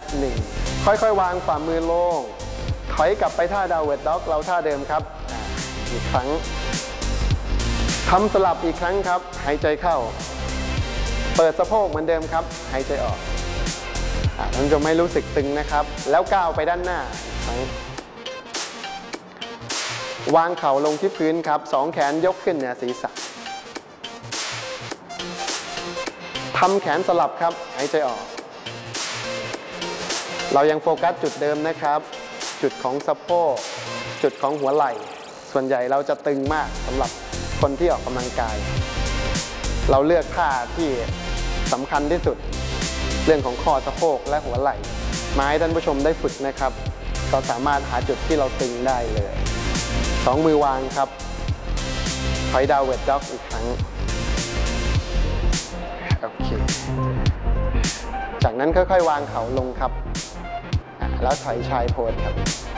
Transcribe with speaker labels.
Speaker 1: 1ค่อยๆวางฝ่ามือลงถอยกลับไปท่าดาวเวิร์ดด็อกเราท่าเดิมครับอีกครั้งทำสลับอีกครั้งครับหายใจเข้าเปิดสะโพกเหมือนเดิมครับหายใจออกท่านจะไม่รู้สึกตึงนะครับแล้วก้าวไปด้านหน้าอีกครั้งวางเข่าลงที่พื้นครับ2แขนยกขึ้นเหนือศีรษะทำแขนสลับครับหายใจออกเรายังโฟกัสจุดเดิมนะครับจุดของสะโพกจุดของหัวไหล่ส่วนใหญ่เราจะตึงมากสำหรับคนที่ออกกำลังกายเราเลือกท่าที่สำคัญที่สุดเรื่องของข้อสะโพกและหัวไหล่มาให้ท่านผู้ชมได้ฝึกนะครับเราสามารถหาจุดที่เราตึงได้เลย2มือวางครับถอยดาวเวิร์ดด็อกอีกครั้งโอเคจากนั้นค่อยๆวางเข่าลงครับแล้วถอยชายโพสครับ